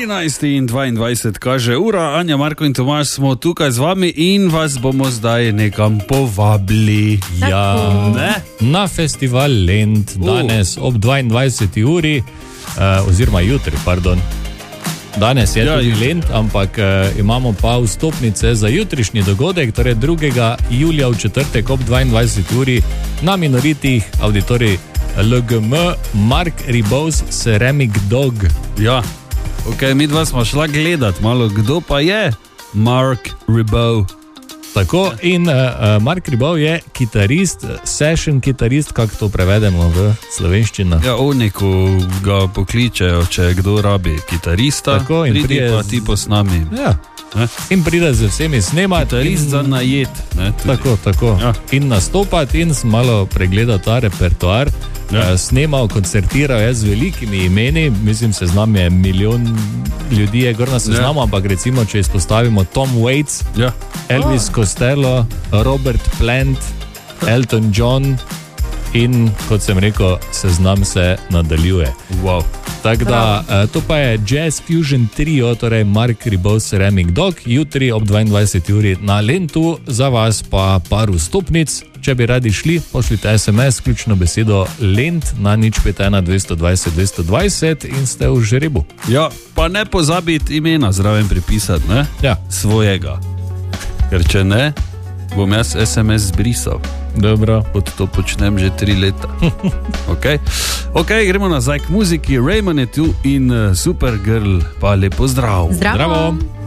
13:22 kaže ura, Anja, Marko in Tomaž smo tukaj z vami in vas bomo zdaj nekam povabili. Ja, na festival Lent danes ob 22. uri, oziroma jutri, pardon. Danes je tudi Lent, ampak imamo pa vstopnice za jutrišnji dogodek, torej 2. julija v četrtek ob 22. uri na Minoritih, auditorij LGM, Mark Ribot Ceramic Dog. Ja, ok, mi dva smo šla gledat malo, kdo pa je Mark Ribot. Tako, in Mark Ribot je kitarist, session kitarist, kako to prevedemo v slovenščino. Ja, Oniku ga pokličejo, če kdo rabi kitarista. Tako, in pridi pa ti po s nami. Ja. In pride z vsemi snemati. Kitarist za najet. Tako. Ja. In nastopati in malo pregledati ta repertoar. Ja. Snemal, koncertiral je z velikimi imeni, mislim, seznam je milijon ljudi, je gor na seznamu, ampak recimo, če izpostavimo Tom Waits, Elvis Costello, Robert Plant, Elton John in, kot sem rekel, seznam se nadaljuje. Wow. Tako da, to pa je Jazz Fusion Trio, torej Mark Ribot Ceramic Dog, jutri ob 22. uri na Lentu, za vas pa par vstopnic. Če bi radi šli, pošljite SMS, ključno besedo Lent na 051 220 220 in ste v žrebu. Ja, pa ne pozabiti imena zraven pripisati, ne? Ja. Svojega. Ker če ne, bom jaz SMS zbrisal. Dobro. To počnem že 3 leta. Ok, gremo nazaj k muziki. Raymond je tu in Supergirl, pa lepo zdrav. Zdravo. Zdravo.